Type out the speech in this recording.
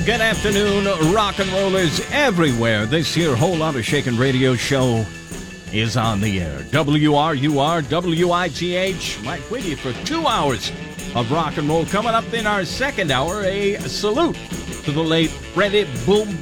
Good afternoon, rock and rollers everywhere. This here Whole Lotta Shakin' radio show is on the air. WRUR, WIGH, Mike with you for 2 hours of rock and roll. Coming up in our second hour, a salute to the late Freddie Boom